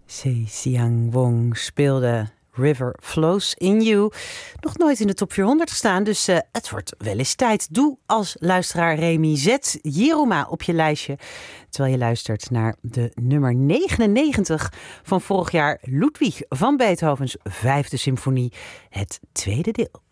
Xiang Wong speelde River Flows in You. Nog nooit in de top 400 gestaan, dus het wordt wel eens tijd. Doe als luisteraar Remy, zet Jeroma op je lijstje, terwijl je luistert naar de nummer 99 van vorig jaar, Ludwig van Beethovens 5e symfonie, het tweede deel.